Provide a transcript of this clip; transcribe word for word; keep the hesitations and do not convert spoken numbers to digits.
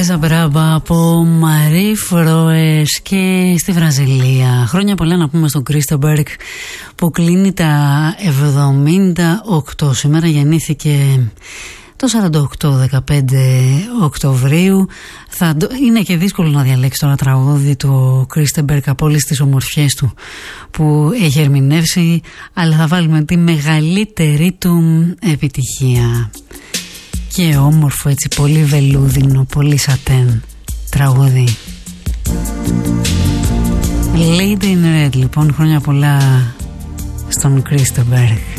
Esa Brava από Μαρί Φρόες και στη Βραζιλία. Χρόνια πολλά να πούμε στον Κρίστεμπεργκ που κλείνει τα εβδομήντα οκτώ. Σήμερα γεννήθηκε το σαράντα οκτώ, δεκαπέντε Οκτωβρίου. Θα, είναι και δύσκολο να διαλέξει τώρα τραγούδι του Κρίστεμπεργκ από όλες τις ομορφιές του που έχει ερμηνεύσει, αλλά θα βάλουμε τη μεγαλύτερη του επιτυχία. Και όμορφο, έτσι, πολύ βελούδινο, πολύ σατέν τραγούδι. Lady in Red, λοιπόν, χρόνια πολλά στον Κρίστεμπεργκ.